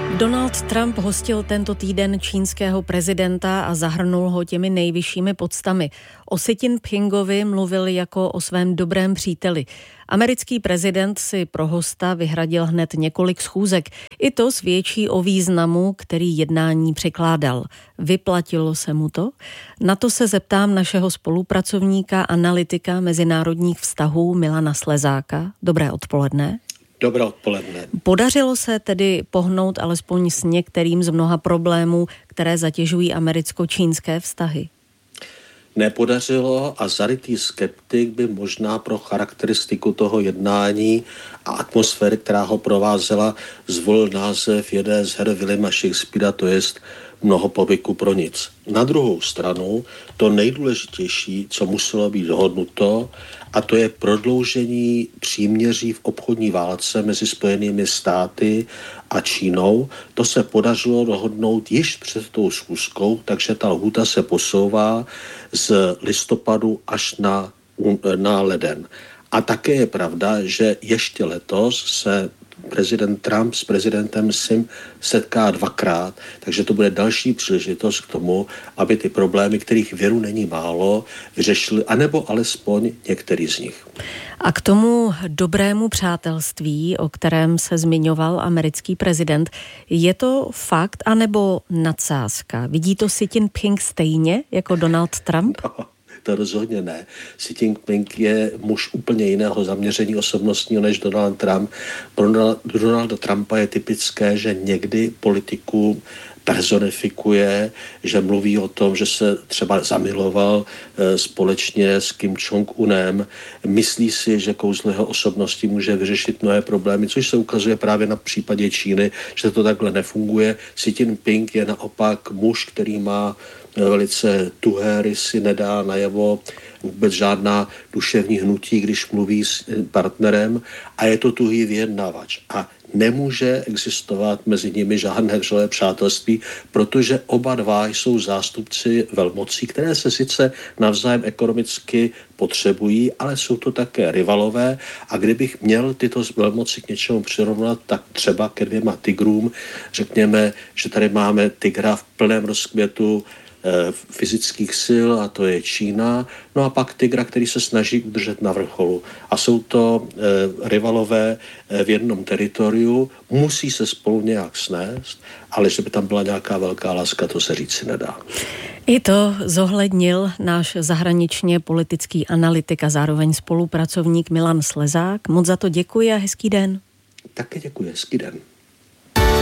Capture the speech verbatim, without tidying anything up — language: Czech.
Donald Trump hostil tento týden čínského prezidenta a zahrnul ho těmi nejvyššími poctami. O Xi Jinpingovi mluvil jako o svém dobrém příteli. Americký prezident si pro hosta vyhradil hned několik schůzek. I to svědčí o významu, který jednání přikládal. Vyplatilo se mu to? Na to se zeptám našeho spolupracovníka, analytika mezinárodních vztahů Milana Slezáka. Dobré odpoledne. Dobré odpoledne. Podařilo se tedy pohnout alespoň s některým z mnoha problémů, které zatěžují americko-čínské vztahy? Nepodařilo a zarytý skeptik by možná pro charakteristiku toho jednání a atmosféry, která ho provázela, zvolil název jedné z her Williama Shakespearea, to jest Mnoho povyku pro nic. Na druhou stranu to nejdůležitější, co muselo být dohodnuto, a to je prodloužení příměří v obchodní válce mezi Spojenými státy a Čínou. To se podařilo dohodnout již před tou schůzkou, takže ta lhůta se posouvá z listopadu až na, na leden. A také je pravda, že ještě letos se prezident Trump s prezidentem Sim setká dvakrát, takže to bude další příležitost k tomu, aby ty problémy, kterých věru není málo, vyřešili, anebo alespoň některý z nich. A k tomu dobrému přátelství, o kterém se zmiňoval americký prezident, je to fakt anebo nadsázka? Vidí to Xi Jinping stejně jako Donald Trump? No. To rozhodně ne. Xi Jinping je muž úplně jiného zaměření osobnostního než Donald Trump. Pro Donalda Trumpa je typické, že někdy politiku personifikuje, že mluví o tom, že se třeba zamiloval e, společně s Kim Jong-unem. Myslí si, že kouzlo jeho osobnosti může vyřešit mnohé problémy, což se ukazuje právě na případě Číny, že to takhle nefunguje. Xi Jinping je naopak muž, který má velice tuhé rysy, nedá najevo vůbec žádná duševní hnutí, když mluví s partnerem, a je to tuhý vyjednavač. A nemůže existovat mezi nimi žádné vřelé přátelství, protože oba dva jsou zástupci velmocí, které se sice navzájem ekonomicky potřebují, ale jsou to také rivalové, a kdybych měl tyto velmoci k něčemu přirovnat, tak třeba ke dvěma tigrům. Řekněme, že tady máme tigra v plném rozkvětu fyzických sil, a to je Čína, no a pak tigra, který se snaží udržet na vrcholu. A jsou to e, rivalové e, v jednom teritoriu, musí se spolu nějak snést, ale že by tam byla nějaká velká láska, to se říci nedá. I to zohlednil náš zahraničně politický analytik a zároveň spolupracovník Milan Slezák. Moc za to děkuji a hezký den. Také děkuji, hezký den.